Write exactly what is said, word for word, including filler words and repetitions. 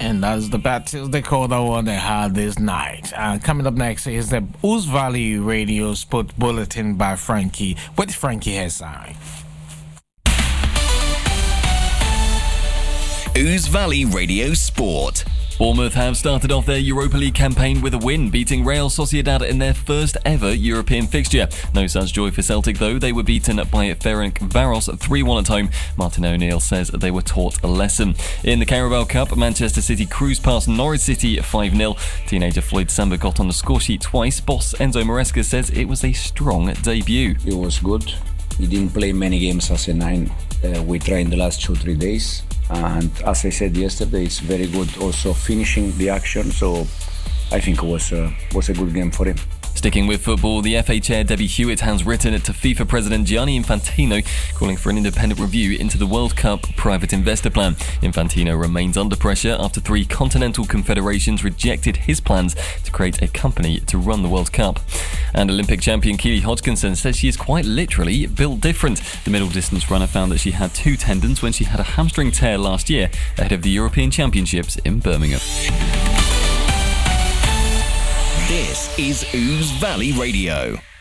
And that's the battles they call the one they had this night. Uh, coming up next is the Ouse Valley Radio Sport Bulletin by Frankie, with Frankie Hesai. Ouse Valley Radio Sport. Bournemouth have started off their Europa League campaign with a win, beating Real Sociedad in their first ever European fixture. No such joy for Celtic though. They were beaten by Ferencvaros three one at home. Martin O'Neill says they were taught a lesson. In the Carabao Cup, Manchester City cruised past Norwich City five nil. Teenager Floyd Samba got on the score sheet twice. Boss Enzo Maresca says it was a strong debut. It was good. He didn't play many games as a nine. Uh, we tried in the last two, three days. And as I said yesterday, it's very good also finishing the action. So I think it was, uh, was a good game for him. Sticking with football, the F A chair Debbie Hewitt has written to FIFA President Gianni Infantino calling for an independent review into the World Cup private investor plan. Infantino remains under pressure after three continental confederations rejected his plans to create a company to run the World Cup. And Olympic champion Keely Hodgkinson says she is quite literally built different. The middle distance runner found that she had two tendons when she had a hamstring tear last year ahead of the European Championships in Birmingham. This is Ouse Valley Radio.